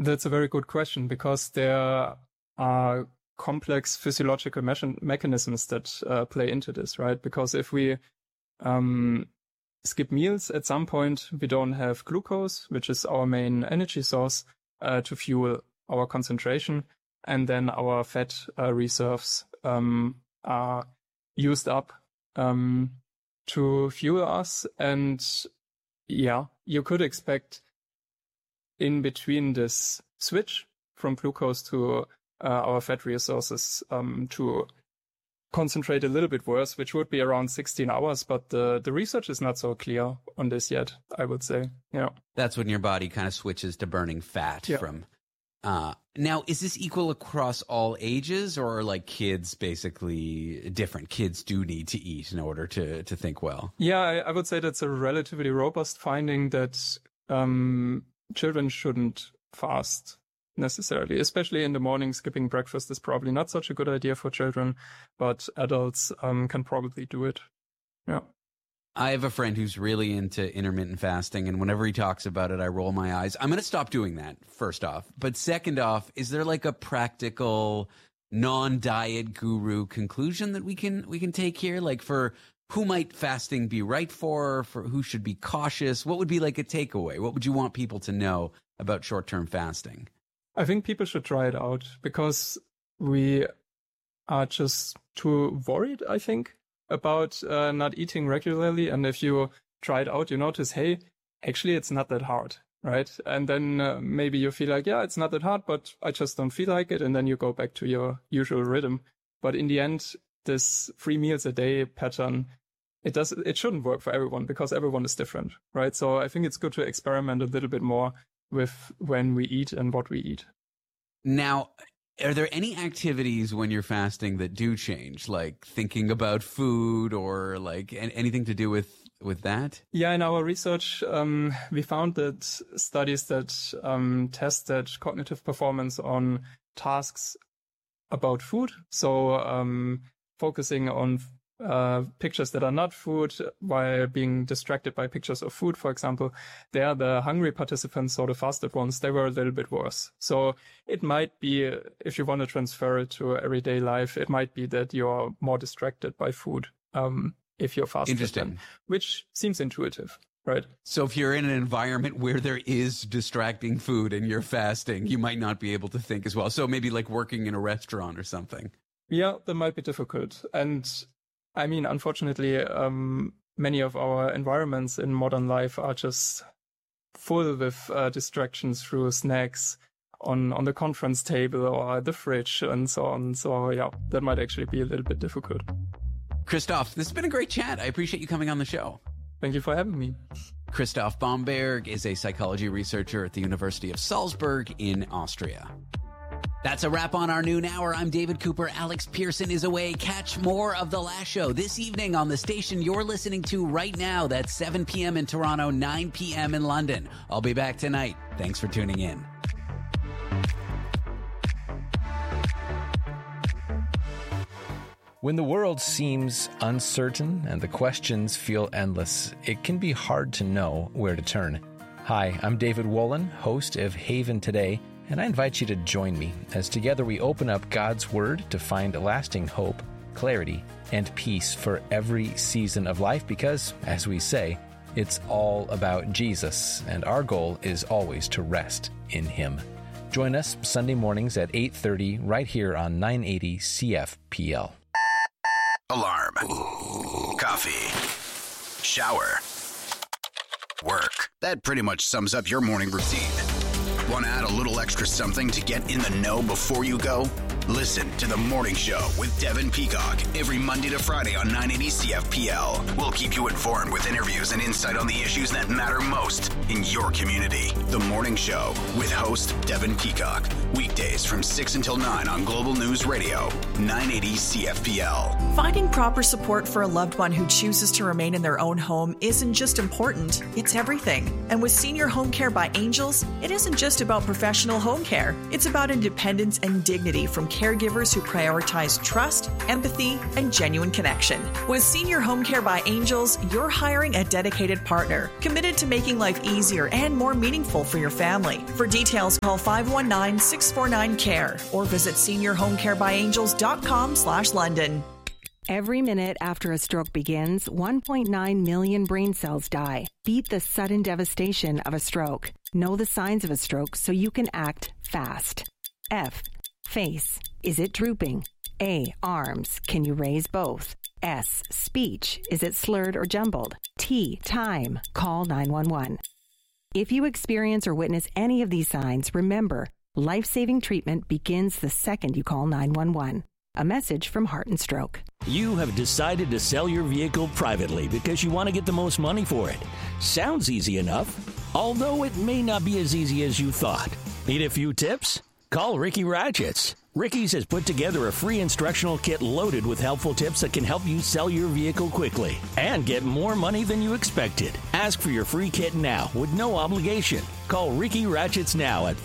That's a very good question, because there are complex physiological mechanisms that play into this, right? Because if we skip meals, at some point we don't have glucose, which is our main energy source, to fuel our concentration, and then our fat reserves are used up to fuel us. And yeah, you could expect in between this switch from glucose to our fat resources to concentrate a little bit worse, which would be around 16 hours. But the research is not so clear on this yet, I would say. Yeah. That's when your body kind of switches to burning fat from... Now, is this equal across all ages, or are like kids basically different? Kids do need to eat in order to think well. Yeah, I would say that's a relatively robust finding that children shouldn't fast necessarily, especially in the morning. Skipping breakfast is probably not such a good idea for children, but adults can probably do it. Yeah. I have a friend who's really into intermittent fasting, and whenever he talks about it, I roll my eyes. I'm going to stop doing that, first off. But second off, is there like a practical, non-diet guru conclusion that we can take here? Like, for who might fasting be right for who should be cautious? What would be like a takeaway? What would you want people to know about short-term fasting? I think people should try it out, because we are just too worried, I think, about not eating regularly. And if you try it out, you notice, hey, actually it's not that hard, right? And then maybe you feel like, yeah, it's not that hard, but I just don't feel like it. And then you go back to your usual rhythm. But in the end, this 3 meals a day pattern, it shouldn't work for everyone, because everyone is different, right? So I think it's good to experiment a little bit more with when we eat and what we eat. Now, are there any activities when you're fasting that do change, like thinking about food, or like anything to do with that? Yeah, in our research, we found that studies that tested cognitive performance on tasks about food, so focusing on pictures that are not food while being distracted by pictures of food, for example, there the hungry participants, so the fasted ones, they were a little bit worse. So it might be, if you want to transfer it to everyday life, it might be that you're more distracted by food if you're fasted. Interesting. Which seems intuitive, right? So if you're in an environment where there is distracting food and you're fasting, you might not be able to think as well. So maybe like working in a restaurant or something. Yeah, that might be difficult. And I mean, unfortunately, many of our environments in modern life are just full with distractions through snacks on the conference table or the fridge and so on. So yeah, that might actually be a little bit difficult. Christoph, this has been a great chat. I appreciate you coming on the show. Thank you for having me. Christoph Bomberg is a psychology researcher at the University of Salzburg in Austria. That's a wrap on our noon hour. I'm David Cooper. Alex Pearson is away. Catch more of The Last Show this evening on the station you're listening to right now. That's 7 p.m. in Toronto, 9 p.m. in London. I'll be back tonight. Thanks for tuning in. When the world seems uncertain and the questions feel endless, it can be hard to know where to turn. Hi, I'm David Wolin, host of Haven Today, and I invite you to join me as together we open up God's Word to find lasting hope, clarity, and peace for every season of life because, as we say, it's all about Jesus, and our goal is always to rest in Him. Join us Sunday mornings at 8:30 right here on 980 CFPL. Alarm. Coffee. Shower. Work. That pretty much sums up your morning routine. Want to add a little extra something to get in the know before you go? Listen to The Morning Show with Devin Peacock every Monday to Friday on 980 CFPL. We'll keep you informed with interviews and insight on the issues that matter most in your community. The Morning Show with host Devin Peacock. Weekdays from 6 until 9 on Global News Radio, 980 CFPL. Finding proper support for a loved one who chooses to remain in their own home isn't just important, it's everything. And with Senior Home Care by Angels, it isn't just about professional home care. It's about independence and dignity from caregivers who prioritize trust, empathy, and genuine connection. With Senior Home Care by Angels, you're hiring a dedicated partner committed to making life easier and more meaningful for your family. For details, call 519-649-CARE or visit seniorhomecarebyangels.com/London. Every minute after a stroke begins, 1.9 million brain cells die. Beat the sudden devastation of a stroke. Know the signs of a stroke so you can act fast. F. Face. Is it drooping? A. Arms. Can you raise both? S. Speech. Is it slurred or jumbled? T. Time. Call 911. If you experience or witness any of these signs, remember, life-saving treatment begins the second you call 911. A message from Heart and Stroke. You have decided to sell your vehicle privately because you want to get the most money for it. Sounds easy enough, although it may not be as easy as you thought. Need a few tips? Call Ricky Ratchets. Ricky's has put together a free instructional kit loaded with helpful tips that can help you sell your vehicle quickly and get more money than you expected. Ask for your free kit now with no obligation. Call Ricky Ratchets now at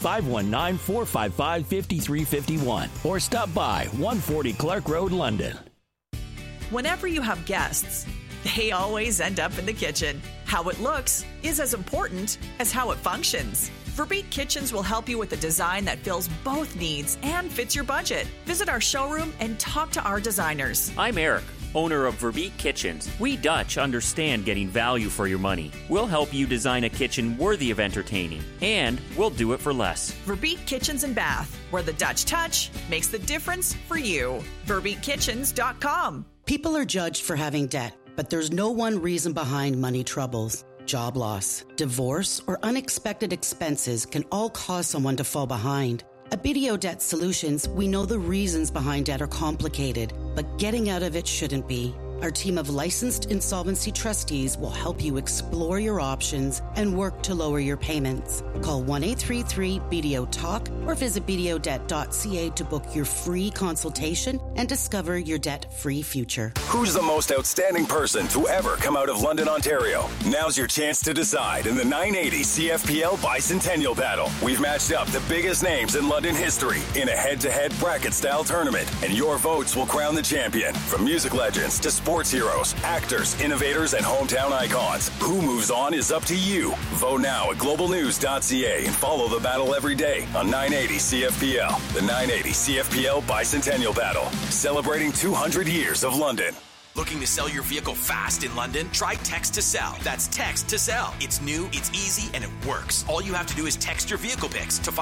519-455-5351 or stop by 140 Clark Road, London. Whenever you have guests, they always end up in the kitchen. How it looks is as important as how it functions. Verbeek Kitchens will help you with a design that fills both needs and fits your budget. Visit our showroom and talk to our designers. I'm Eric, owner of Verbeek Kitchens. We Dutch understand getting value for your money. We'll help you design a kitchen worthy of entertaining, and we'll do it for less. Verbeek Kitchens and Bath, where the Dutch touch makes the difference for you. VerbeekKitchens.com. People are judged for having debt, but there's no one reason behind money troubles. Job loss, divorce, or unexpected expenses can all cause someone to fall behind. At BDO Debt Solutions, we know the reasons behind debt are complicated, but getting out of it shouldn't be. Our team of licensed insolvency trustees will help you explore your options and work to lower your payments. Call 1-833-BDO-TALK or visit bdodebt.ca to book your free consultation and discover your debt-free future. Who's the most outstanding person to ever come out of London, Ontario? Now's your chance to decide in the 980 CFPL Bicentennial Battle. We've matched up the biggest names in London history in a head-to-head bracket-style tournament, and your votes will crown the champion. From music legends to sports heroes, actors, innovators, and hometown icons. Who moves on is up to you. Vote now at globalnews.ca and follow the battle every day on 980 CFPL. The 980 CFPL Bicentennial Battle, celebrating 200 years of London. Looking to sell your vehicle fast in London? Try Text to Sell. That's Text to Sell. It's new, it's easy, and it works. All you have to do is text your vehicle pics to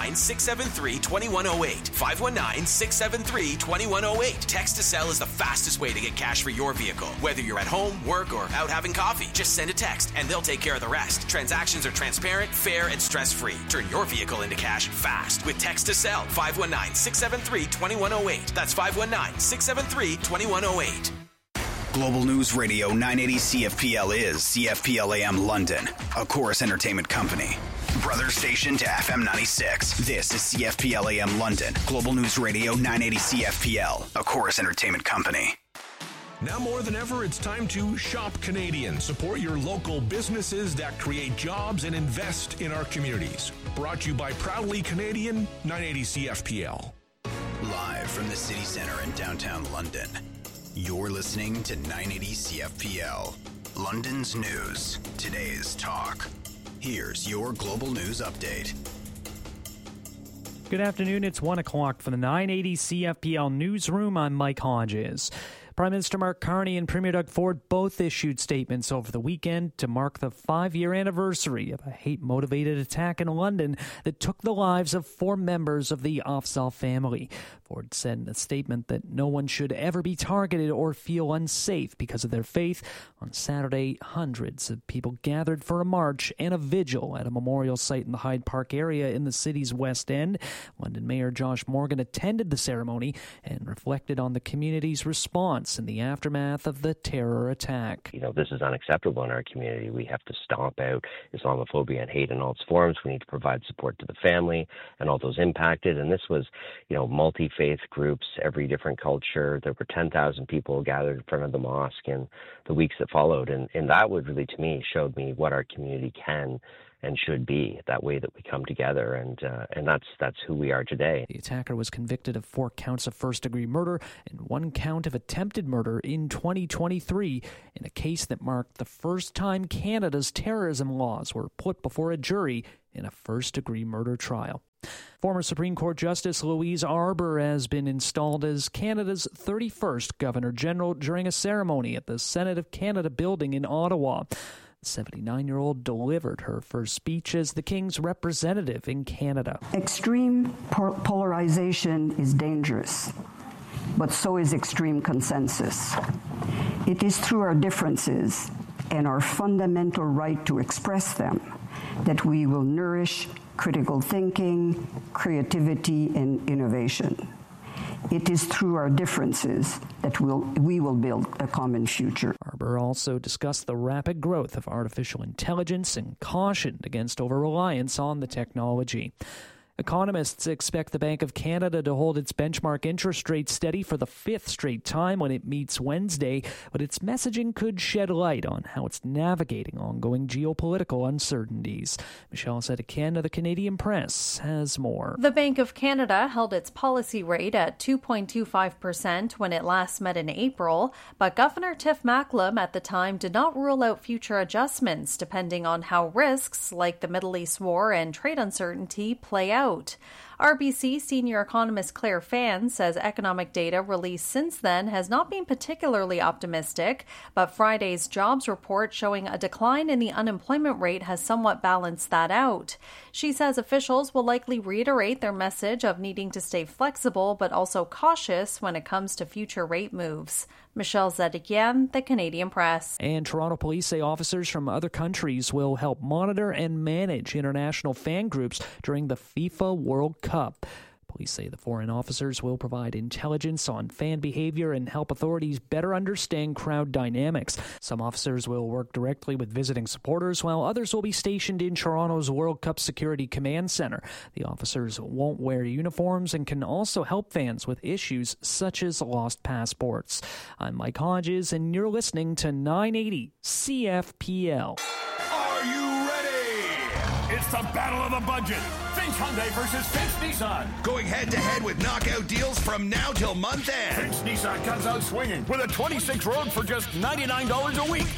519-673-2108. 519-673-2108. Text to Sell is the fastest way to get cash for your vehicle. Whether you're at home, work, or out having coffee, just send a text and they'll take care of the rest. Transactions are transparent, fair, and stress-free. Turn your vehicle into cash fast with Text to Sell. 519-673-2108. That's 519-673-2108. Global News Radio 980 CFPL is CFPL AM London, a Chorus Entertainment company. Brother station to FM 96. This is CFPL AM London, Global News Radio 980 CFPL, a Chorus Entertainment company. Now more than ever, it's time to shop Canadian. Support your local businesses that create jobs and invest in our communities. Brought to you by Proudly Canadian, 980 CFPL. Live from the city center in downtown London. You're listening to 980 CFPL, London's news, today's talk. Here's your global news update. Good afternoon. It's 1 o'clock for the 980 CFPL newsroom. I'm Mike Hodges. Prime Minister Mark Carney and Premier Doug Ford both issued statements over the weekend to mark the 5-year anniversary of a hate-motivated attack in London that took the lives of 4 members of the Afzaal family. Ford said in a statement that no one should ever be targeted or feel unsafe because of their faith. On Saturday, hundreds of people gathered for a march and a vigil at a memorial site in the Hyde Park area in the city's West End. London Mayor Josh Morgan attended the ceremony and reflected on the community's response in the aftermath of the terror attack. This is unacceptable in our community. We have to stomp out Islamophobia and hate in all its forms. We need to provide support to the family and all those impacted. And this was, multifaceted faith groups, every different culture. There were 10,000 people gathered in front of the mosque in the weeks that followed. And that would really, to me, showed me what our community can and should be, that way that we come together, and that's who we are today. The attacker was convicted of 4 counts of first-degree murder and 1 count of attempted murder in 2023 in a case that marked the first time Canada's terrorism laws were put before a jury in a first-degree murder trial. Former Supreme Court Justice Louise Arbour has been installed as Canada's 31st Governor-General during a ceremony at the Senate of Canada building in Ottawa. The 79-year-old delivered her first speech as the King's representative in Canada. Extreme polarization is dangerous, but so is extreme consensus. It is through our differences and our fundamental right to express them that we will nourish critical thinking, creativity, and innovation. It is through our differences that we will build a common future. Arbour also discussed the rapid growth of artificial intelligence and cautioned against over-reliance on the technology. Economists expect the Bank of Canada to hold its benchmark interest rate steady for the 5th straight time when it meets Wednesday, but its messaging could shed light on how it's navigating ongoing geopolitical uncertainties. Michelle Zedekian of the Canadian Press has more. The Bank of Canada held its policy rate at 2.25% when it last met in April, but Governor Tiff Macklem at the time did not rule out future adjustments depending on how risks like the Middle East war and trade uncertainty play out. RBC senior economist Claire Fan says economic data released since then has not been particularly optimistic, but Friday's jobs report showing a decline in the unemployment rate has somewhat balanced that out. She says officials will likely reiterate their message of needing to stay flexible but also cautious when it comes to future rate moves. Michelle Zedekian, the Canadian Press. And Toronto police say officers from other countries will help monitor and manage international fan groups during the FIFA World Cup. Police say the foreign officers will provide intelligence on fan behavior and help authorities better understand crowd dynamics. Some officers will work directly with visiting supporters, while others will be stationed in Toronto's World Cup Security Command Center. The officers won't wear uniforms and can also help fans with issues such as lost passports. I'm Mike Hodges, and you're listening to 980 CFPL. Are you ready? It's the battle of the budget. Finch Hyundai versus Finch Nissan. Going head-to-head with knockout deals from now till month end. Finch Nissan comes out swinging with a 26 Rogue for just $99 a week.